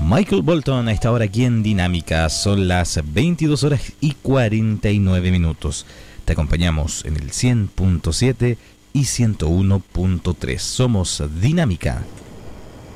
Michael Bolton a esta hora aquí en Dinámica. Son las 22 horas y 49 minutos. Te acompañamos en el 100.7 y 101.3. Somos Dinámica.